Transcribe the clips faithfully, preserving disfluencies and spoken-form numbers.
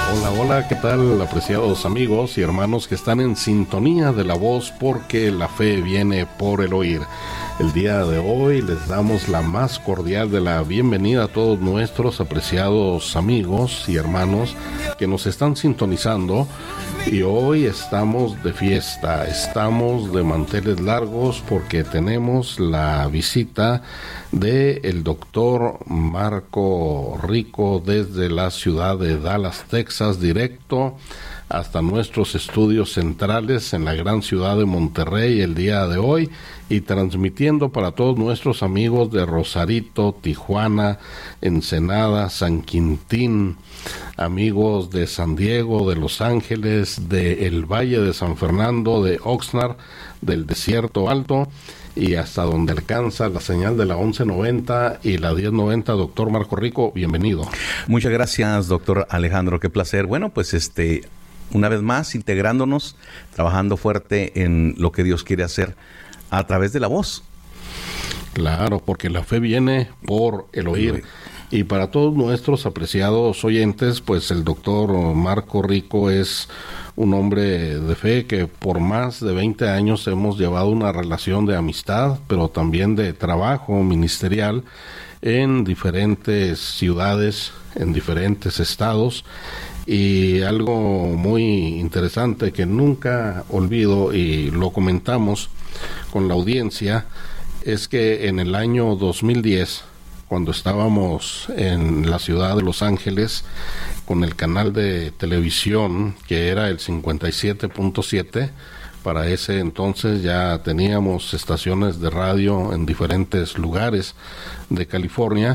Hola, hola, ¿qué tal, apreciados amigos y hermanos que están en sintonía de la voz? Porque la fe viene por el oír. El día de hoy les damos la más cordial de la bienvenida a todos nuestros apreciados amigos y hermanos que nos están sintonizando. Y hoy estamos de fiesta, estamos de manteles largos porque tenemos la visita de el doctor Marco Rico desde la ciudad de Dallas, Texas, directo hasta nuestros estudios centrales en la gran ciudad de Monterrey el día de hoy y transmitiendo para todos nuestros amigos de Rosarito, Tijuana, Ensenada, San Quintín, amigos de San Diego, de Los Ángeles, de el Valle de San Fernando, de Oxnard, del Desierto Alto y hasta donde alcanza la señal de la once noventa y la diez noventa. Doctor Marco Rico, bienvenido. Muchas gracias, doctor Alejandro, qué placer. Bueno, pues este, una vez más, integrándonos, trabajando fuerte en lo que Dios quiere hacer a través de la voz. Claro, porque la fe viene por el oír. Y para todos nuestros apreciados oyentes, pues el doctor Marco Rico es un hombre de fe que por más de veinte años hemos llevado una relación de amistad, pero también de trabajo ministerial en diferentes ciudades, en diferentes estados. Y algo muy interesante que nunca olvido y lo comentamos con la audiencia es que en el año dos mil diez, cuando estábamos en la ciudad de Los Ángeles con el canal de televisión que era el cincuenta y siete punto siete, para ese entonces ya teníamos estaciones de radio en diferentes lugares de California.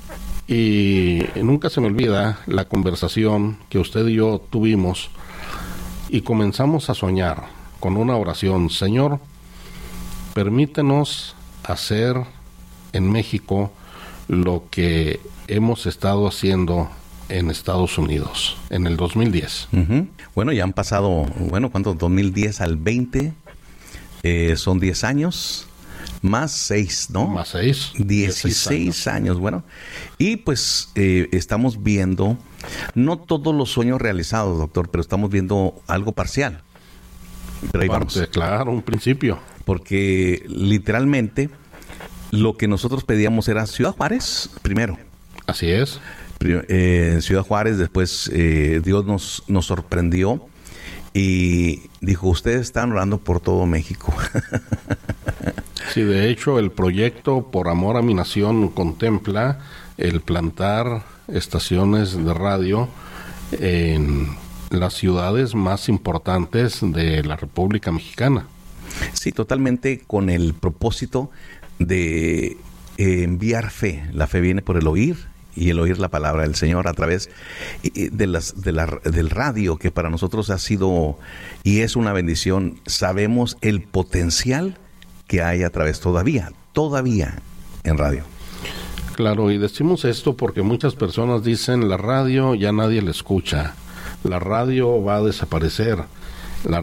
Y nunca se me olvida la conversación que usted y yo tuvimos y comenzamos a soñar con una oración. Señor, permítenos hacer en México lo que hemos estado haciendo en Estados Unidos en el dos mil diez. Uh-huh. Bueno, ya han pasado, bueno, ¿cuánto? dos mil diez al veinte, eh, son diez años. Más seis, ¿no? Más seis. dieciséis años. Bueno. Y pues eh, estamos viendo, no todos los sueños realizados, doctor, pero estamos viendo algo parcial. Pero ahí Parte, vamos. Claro, un principio. Porque literalmente lo que nosotros pedíamos era Ciudad Juárez primero. Así es. Eh, en Ciudad Juárez, después eh, Dios nos, nos sorprendió y dijo, ustedes están orando por todo México. Sí, de hecho, el proyecto Por Amor a mi Nación contempla el plantar estaciones de radio en las ciudades más importantes de la República Mexicana. Sí, totalmente con el propósito de eh, enviar fe. La fe viene por el oír y el oír la palabra del Señor a través de las, de la, del radio, que para nosotros ha sido y es una bendición. Sabemos el potencial que hay a través todavía, todavía en radio. Claro, y decimos esto porque muchas personas dicen la radio ya nadie la escucha, la radio va a desaparecer.